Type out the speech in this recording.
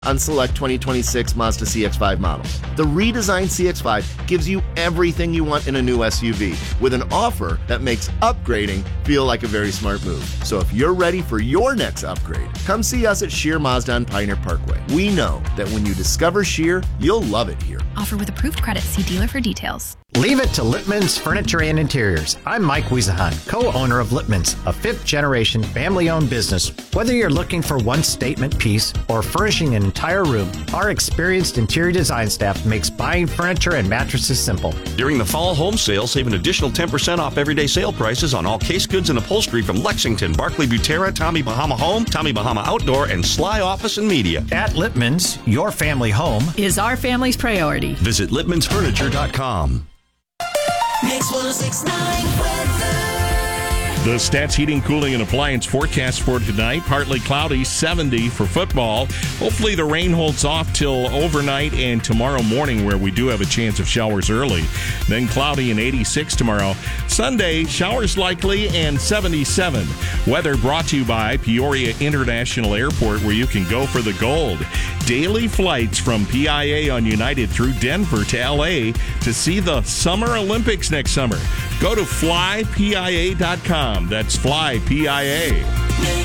on select 2026 Mazda CX-5 models. The redesigned CX-5 gives you everything you want in a new SUV with an offer that makes upgrading feel like a very smart move. So if you're ready for your next upgrade, come see us at Scheer Mazda on Pioneer Parkway. We know that when you discover Scheer, you'll love it here. Offer with approved credit. See dealer for details. Leave it to Lippman's Furniture and Interiors. I'm Mike Wiesahan, co-owner of Lippman's, a fifth-generation family-owned business. Whether you're looking for one statement piece or furnishing an entire room, our experienced interior design staff makes buying furniture and mattresses simple. During the fall home sale, save an additional 10% off everyday sale prices on all case goods and upholstery from Lexington, Barclay Butera, Tommy Bahama Home, Tommy Bahama Outdoor, and Sly Office and Media. At Lippman's, your family home is our family's priority. Visit lippmansfurniture.com. Mix 106.9 weather. The Stats Heating, Cooling, and Appliance forecast for tonight. Partly cloudy, 70 for football. Hopefully the rain holds off till overnight and tomorrow morning, where we do have a chance of showers early. Then cloudy and 86 tomorrow. Sunday, showers likely and 77. Weather brought to you by Peoria International Airport, where you can go for the gold. Daily flights from PIA on United through Denver to LA to see the Summer Olympics next summer. Go to flypia.com. That's flypia.